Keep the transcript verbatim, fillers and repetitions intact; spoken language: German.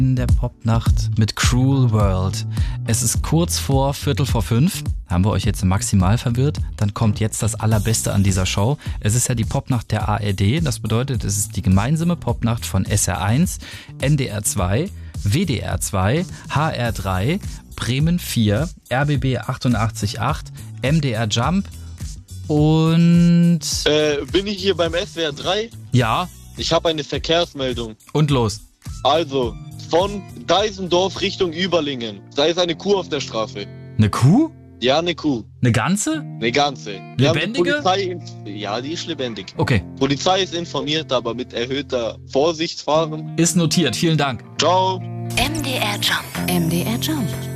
In der Popnacht mit Cruel World. Es ist kurz vor Viertel vor fünf. Haben wir euch jetzt maximal verwirrt? Dann kommt jetzt das Allerbeste an dieser Show. Es ist ja die Popnacht der A R D. Das bedeutet, es ist die gemeinsame Popnacht von S R eins, N D R zwei, W D R zwei, H R drei, Bremen vier, R B B achtundachtzig Komma acht, M D R Jump und... Äh, bin ich hier beim S W R drei? Ja. Ich habe eine Verkehrsmeldung. Und los. Also, von Deisendorf Richtung Überlingen. Da ist eine Kuh auf der Straße. Eine Kuh? Ja, eine Kuh. Eine ganze? Eine ganze. Lebendige? Die Polizei inf- ja, die ist lebendig. Okay. Polizei ist informiert, aber mit erhöhter Vorsicht fahren. Ist notiert. Vielen Dank. Ciao. M D R Jump. M D R Jump.